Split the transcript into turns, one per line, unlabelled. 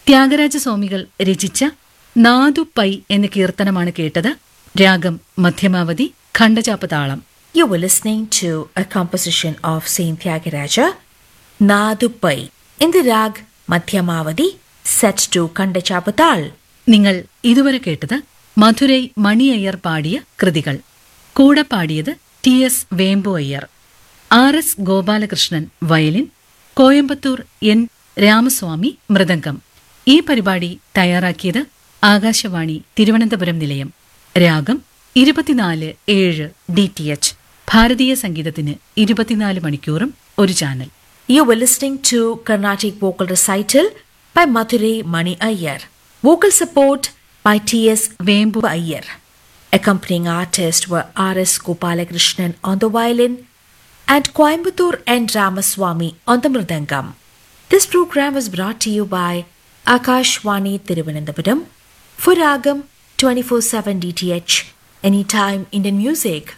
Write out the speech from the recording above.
ത്യാഗരാജസ്വാമികൾ രചിച്ച നാദു പൈ എന്ന കീർത്തനമാണ് കേട്ടത്. രാഗം മധ്യമാവധി, ഖണ്ഡചാപ്പ് താളം.
You were listening to a composition of Saint Tyagaraja, Nadupai, in the rag Madhyamavadi, set to Kandachapatal.
നിങ്ങൾ ഇതുവരെ കേട്ടത് മധുരൈ മണി അയ്യർ പാടിയ കൃതികൾ. കൂടെ പാടിയത് TS Vembu Iyer, RS Gopalakrishnan violin, Coimbatore N Ramaswamy mridangam. ഈ പരിപാടി തയ്യാറാക്കിയത് ആകാശവാണി തിരുവനന്തപുരം നിലയം. രാഗം 24/7 DTH. ഭാരതീയ സംഗീതത്തിന് 24 മണിക്കൂറും ഒരു channel.
You were listening to Carnatic Vocal Recital by Mathurei Mani Iyer. Vocal support by TS
Vembu
Iyer. Accompanying artists were RS Gopalakrishnan on the violin and Coimbatore N Ramaswamy on the mridangam. This program was brought to you by Akashwani Thiruvananthapuram for Ragam 24/7 DTH. Anytime Indian music.